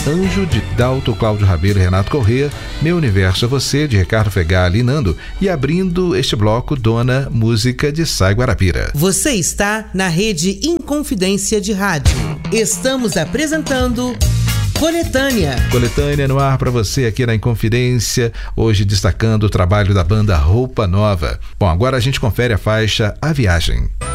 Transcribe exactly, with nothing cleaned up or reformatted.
Anjo, de Dalto, Cláudio Rabelo e Renato Corrêa, Meu Universo é Você, de Ricardo Fegali e Nando, e abrindo este bloco, Dona, música de Sai Guarabira. Você está na Rede Inconfidência de Rádio. Estamos apresentando Coletânea. Coletânea no ar para você aqui na Inconfidência, hoje destacando o trabalho da banda Roupa Nova. Bom, agora a gente confere a faixa A Viagem.